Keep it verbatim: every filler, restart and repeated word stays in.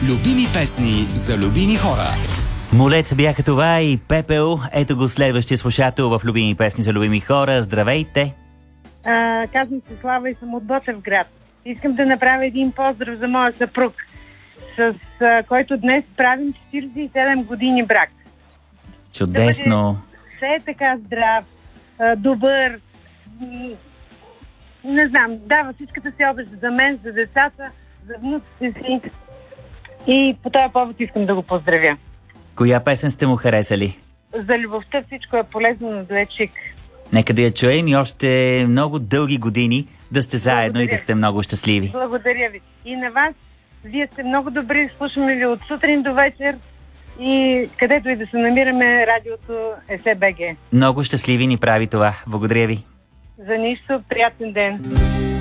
Любими песни за любими хора. Молец бяха това и Пепел. Ето го следващия слушател в Любими песни за любими хора. Здравейте! А, казвам се Слава и съм от Ботевград. Искам да направя един поздрав за моя съпруг, с а, който днес правим четиридесет и седем години брак. Чудесно! Да все е така здрав, а, добър, м- не знам, дава всичката си обич за мен, за децата, за внуците си. И по този повод искам да го поздравя. Коя песен сте му харесали? За любовта всичко е полезно на дуетчик. Нека да я чуем и още много дълги години да сте заедно. Благодаря. И да сте много щастливи. Благодаря ви. И на вас, вие сте много добри, слушаме ви от сутрин до вечер и където и да се намираме, радиото е СБГ. Много щастливи ни прави това. Благодаря ви. За нищо, приятен ден.